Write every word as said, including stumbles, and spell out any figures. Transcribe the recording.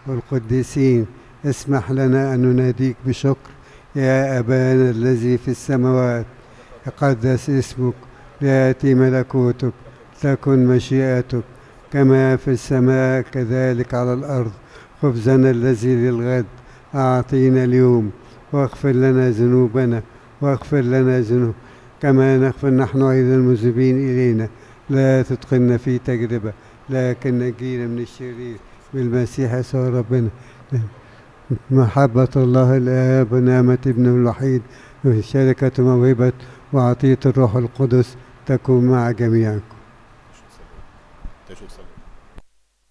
والقديسين، اسمح لنا أن نناديك بشكر. يا أبانا الذي في السماوات، تقدس اسمك، ليأتي ملكوتك، تكن مشيئتك كما في السماء كذلك على الأرض. خبزنا الذي للغد أعطينا اليوم، واغفر لنا ذنوبنا واغفر لنا ذنوب كما نغفر نحن أيضا المذنبين إلينا. لا تدخلنا في تجربة، لكن نجينا من الشرير بالمسيح يسوع ربنا. محبة الله الآب ونعمة ابنه الوحيد وشركة موهبة وعطية الروح القدس تكون مع جميعكم.